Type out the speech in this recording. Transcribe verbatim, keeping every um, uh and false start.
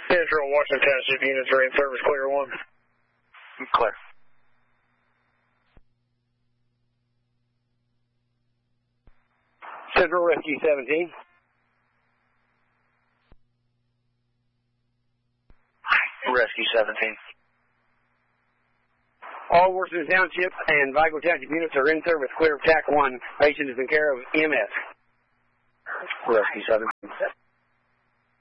Central Washington Township units are in service, clear one. Clear. Central Rescue seventeen. Rescue seventeen. All Washington Township and Vigo Township units are in service, clear of T A C one. Patient is in care of M S. Rescue seventeen.